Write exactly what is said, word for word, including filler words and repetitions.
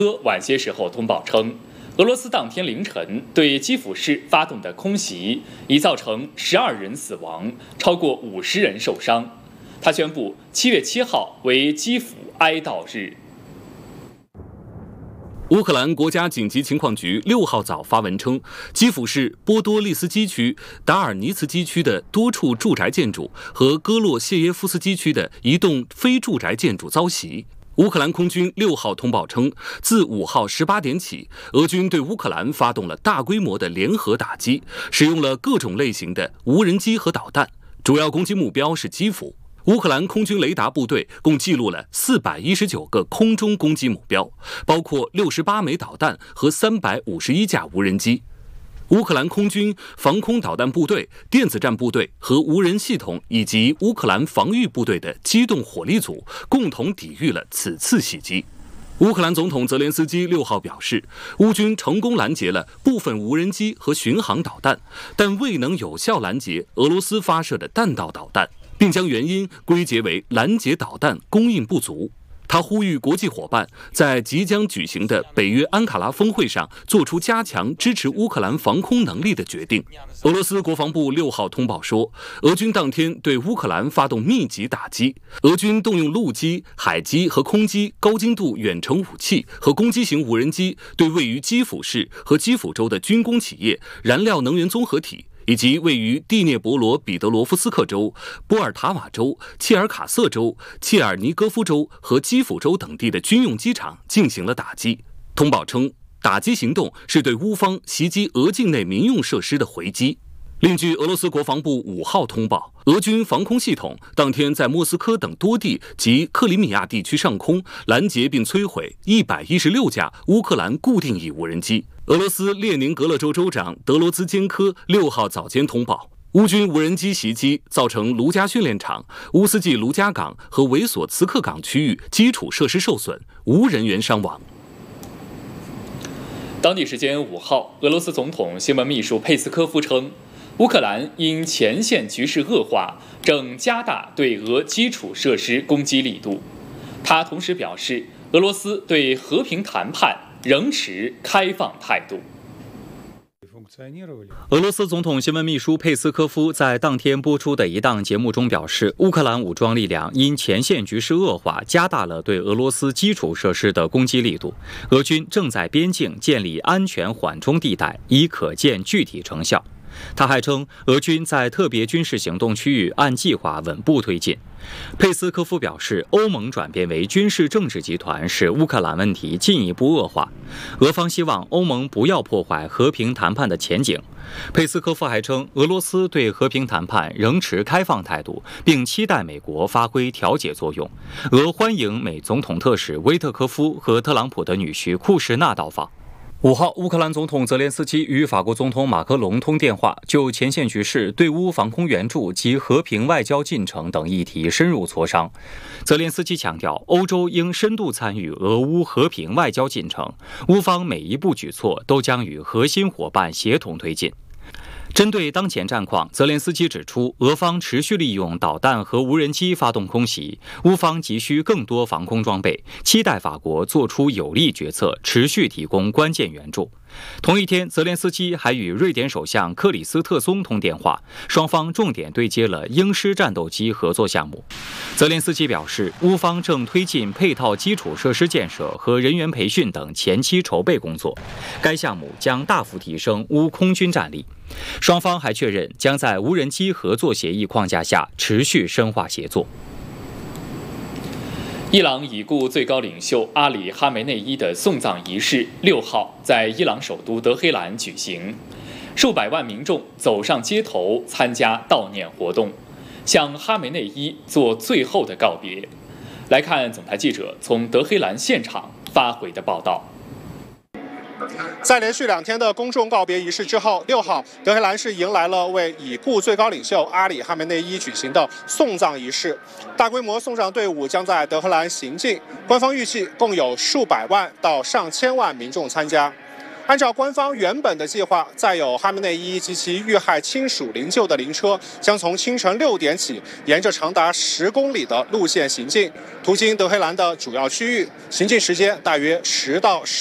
晚些时候通报称，俄罗斯当天凌晨对基辅市发动的空袭已造成十二人死亡，超过五十人受伤。他宣布七月七号为基辅哀悼日。 乌克兰国家紧急情况局六号早发文称，基辅市波多利斯基区、达尔尼茨基区的多处住宅建筑和戈洛谢耶夫斯基区的一栋非住宅建筑遭袭。乌克兰空军六号通报称，自五号十八点起，俄军对乌克兰发动了大规模的联合打击，使用了各种类型的无人机和导弹，主要攻击目标是基辅。乌克兰空军雷达部队共记录了四百一十九个空中攻击目标，包括六十八枚导弹和三百五十一架无人机。乌克兰空军防空导弹部队、电子战部队和无人系统以及乌克兰防御部队的机动火力组共同抵御了此次袭击。乌克兰总统泽连斯基六号表示，乌军成功拦截了部分无人机和巡航导弹，但未能有效拦截俄罗斯发射的弹道导弹，并将原因归结为拦截导弹供应不足。他呼吁国际伙伴在即将举行的北约安卡拉峰会上做出加强支持乌克兰防空能力的决定。俄罗斯国防部六号通报说，俄军当天对乌克兰发动密集打击，俄军动用陆基、海基和空基高精度远程武器和攻击型无人机，对位于基辅市和基辅州的军工企业、燃料能源综合体以及位于第聂伯罗彼得罗夫斯克州、波尔塔瓦州、切尔卡瑟州、切尔尼戈夫州和基辅州等地的军用机场进行了打击。通报称，打击行动是对乌方袭击俄境内民用设施的回击。另据俄罗斯国防部五号通报，俄军防空系统当天在莫斯科等多地及克里米亚地区上空拦截并摧毁一百一十六架乌克兰固定翼无人机。俄罗斯列宁格勒州州长德罗兹坚科六号早间通报，乌军无人机袭击造成卢加训练场、乌斯季卢加港和维索茨克港区域基础设施受损，无人员伤亡。 当地时间五号，俄罗斯总统新闻秘书佩斯科夫称，乌克兰因前线局势恶化，正加大对俄基础设施攻击力度。他同时表示，俄罗斯对和平谈判仍持开放态度。 俄罗斯总统新闻秘书佩斯科夫在当天播出的一档节目中表示，乌克兰武装力量因前线局势恶化，加大了对俄罗斯基础设施的攻击力度。俄军正在边境建立安全缓冲地带，已可见具体成效。他还称，俄军在特别军事行动区域按计划稳步推进。佩斯科夫表示，欧盟转变为军事政治集团，使乌克兰问题进一步恶化。俄方希望欧盟不要破坏和平谈判的前景。佩斯科夫还称，俄罗斯对和平谈判仍持开放态度，并期待美国发挥调解作用。俄欢迎美总统特使威特科夫和特朗普的女婿库什纳到访。五号，乌克兰总统泽连斯基与法国总统马克龙通电话，就前线局势、对乌防空援助及和平外交进程等议题深入磋商。泽连斯基强调，欧洲应深度参与俄乌和平外交进程，乌方每一步举措都将与核心伙伴协同推进。针对当前战况，泽连斯基指出，俄方持续利用导弹和无人机发动空袭，乌方急需更多防空装备，期待法国做出有力决策，持续提供关键援助。同一天，泽连斯基还与瑞典首相克里斯特松通电话，双方重点对接了鹰狮战斗机合作项目。泽连斯基表示，乌方正推进配套基础设施建设和人员培训等前期筹备工作，该项目将大幅提升乌空军战力。双方还确认将在无人机合作协议框架下持续深化协作。 伊朗已故最高领袖阿里·哈梅内伊的送葬仪式六号在伊朗首都德黑兰举行，数百万民众走上街头参加悼念活动，向哈梅内伊做最后的告别。来看总台记者从德黑兰现场发回的报道。 在连续两天的公众告别仪式之后，六号德黑兰市迎来了为已故最高领袖阿里·哈梅内伊举行的送葬仪式。大规模送葬队伍将在德黑兰行进，官方预计共有数百万到上千万民众参加。 按照官方原本的计划，载有哈梅内伊及其遇害亲属灵柩的灵车将从清晨六点起，沿着长达十公里的路线行进，途经德黑兰的主要区域，行进时间大约十到十。